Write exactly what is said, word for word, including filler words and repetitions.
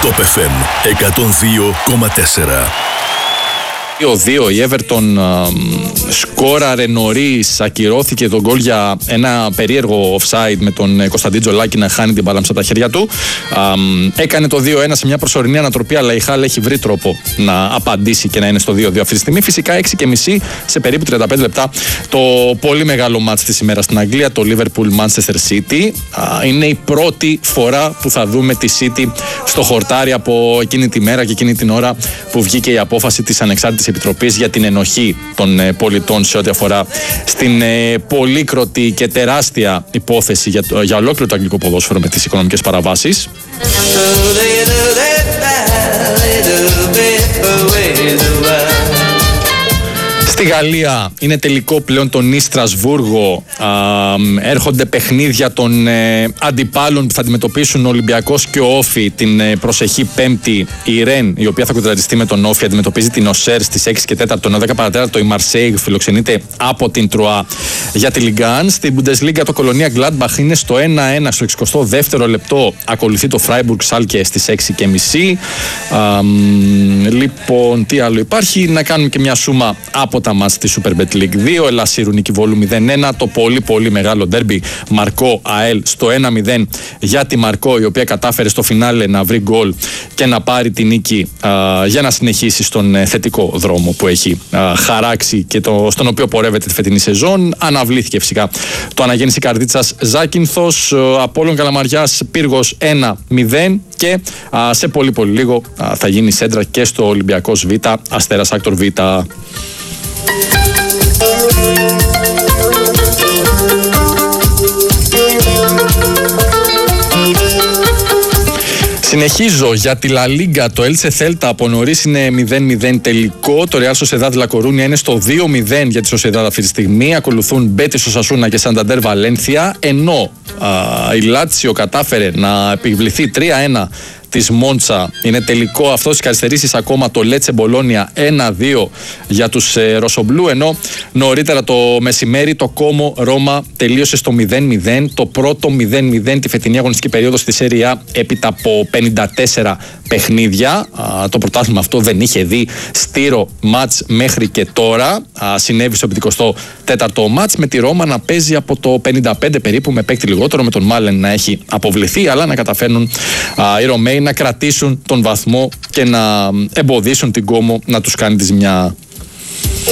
Top εφ εμ εκατόν δύο κόμμα τέσσερα. δύο δύο η Everton α, σκόραρε νωρίς, ακυρώθηκε τον γκολ για ένα περίεργο offside με τον Κωνσταντίν Τζολάκη να χάνει την μπάλα από τα χέρια του. Α, έκανε το δύο ένα σε μια προσωρινή ανατροπή, αλλά η Χάλ έχει βρει τρόπο να απαντήσει και να είναι στο δύο δύο αυτή τη στιγμή. Φυσικά έξι και μισή σε περίπου τριάντα πέντε λεπτά το πολύ μεγάλο μάτς της ημέρας στην Αγγλία, το Liverpool Manchester City. Α, είναι η πρώτη φορά που θα δούμε τη City στο χορτάρι από εκείνη τη μέρα και εκείνη την ώρα που βγήκε η απόφαση της Ανεξάρτητης Επιτροπής για την ενοχή των ε, πολιτών σε ό,τι αφορά στην ε, πολύκροτη και τεράστια υπόθεση για, το, για ολόκληρο το αγγλικό ποδόσφαιρο με τις οικονομικές παραβάσεις. Στη Γαλλία είναι τελικό πλέον το Νις Στρασβούργο. Έρχονται παιχνίδια των ε, αντιπάλων που θα αντιμετωπίσουν ο Ολυμπιακός και ο Όφι την ε, προσεχή Πέμπτη. Η Ρεν, η οποία θα κοντραριστεί με τον Όφι, αντιμετωπίζει την Οσέρ στις έξι και τέσσερα. Τον δέκα παρά τέταρτο η Μαρσέιγ φιλοξενείται από την Τρουά για τη Λιγκάν. Στην Bundesliga το Κολονία Gladbach είναι στο ένα ένα στο εξηκοστό δεύτερο λεπτό. Ακολουθεί το Freiburg Schalke στις έξι και μισή. Λοιπόν, τι άλλο υπάρχει? Να κάνουμε και μια σούμα από τα μάτς στη Superbet League δύο. Ελασσίρου Νίκη Βόλου μηδέν ένα. Το πολύ πολύ μεγάλο ντέρμπι Μαρκό ΑΕΛ στο ένα μηδέν για τη Μαρκό, η οποία κατάφερε στο φινάλε να βρει γκολ και να πάρει τη νίκη α, για να συνεχίσει στον ε, θετικό δρόμο που έχει α, χαράξει και το, στον οποίο πορεύεται τη φετινή σεζόν. Αναβλήθηκε φυσικά το Αναγέννηση Καρδίτσας Ζάκυνθος. Απόλλων Καλαμαριάς Πύργος ένα μηδέν και α, σε πολύ πολύ λίγο α, θα γίνει σέντρα και στο Ολυμπιακός Β, Αστέρας Άκτορ Β. Συνεχίζω για τη Λα Λίγκα. Το Έλτσε Θέλτα από νωρίς είναι μηδέν μηδέν τελικό. Το Ρεάλ Σοσεδάδ Λα Κορούνια είναι στο δύο μηδέν για τη Σοσεδάδ αυτή τη στιγμή. Ακολουθούν Μπέτις Οσασούνα και Σανταντέρ Βαλένθια. Ενώ α, η Λάτσιο κατάφερε να επιβληθεί τρία ένα της Μόντσα. Είναι τελικό αυτό στις καθυστερήσεις ακόμα το Λέτσε Μπολόνια ένα δύο για τους ε, Ροσομπλού, ενώ νωρίτερα το μεσημέρι το Κόμο Ρώμα τελείωσε στο μηδέν μηδέν, το πρώτο μηδέν μηδέν τη φετινή αγωνιστική περίοδο στη Σέρια Α έπειτα από πενήντα τέσσερα παιχνίδια. Α, το πρωτάθλημα αυτό δεν είχε δει στήρο μάτς μέχρι και τώρα. Α, συνέβη στο πενηκοστό τέταρτο μάτς με τη Ρώμα να παίζει από το πενήντα πέντε περίπου με παίκτη λιγότερο, με τον Μάλεν να έχει αποβληθεί, αλλά να καταφέρνουν α, οι Ρωμαίοι να κρατήσουν τον βαθμό και να εμποδίσουν την Κόμο να τους κάνει τη ζημιά.